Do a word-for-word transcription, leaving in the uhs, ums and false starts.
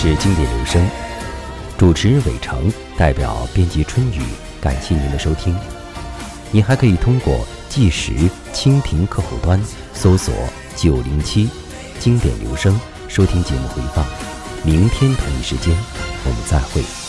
是经典留声，主持人伟成，代表编辑春雨，感谢您的收听。您还可以通过计时蜻蜓客户端搜索九零七经典留声，收听节目回放。明天同一时间，我们再会。